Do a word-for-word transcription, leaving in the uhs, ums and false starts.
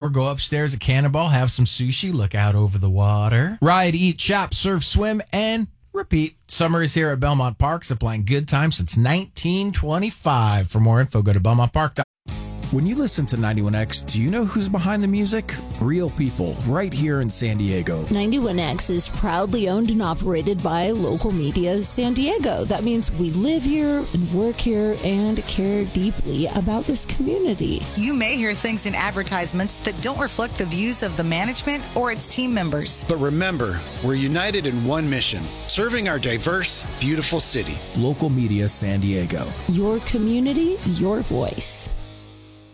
or go upstairs at Cannonball, have some sushi, look out over the water, ride, eat, shop, surf, swim, and repeat. Summer is here at Belmont Park, supplying good times since nineteen twenty-five. For more info, go to belmont park dot com. When you listen to ninety-one X, do you know who's behind the music? Real people, right here in San Diego. ninety-one X is proudly owned and operated by Local Media San Diego. That means we live here and work here and care deeply about this community. You may hear things in advertisements that don't reflect the views of the management or its team members. But remember, we're united in one mission, serving our diverse, beautiful city. Local Media San Diego. Your community, your voice.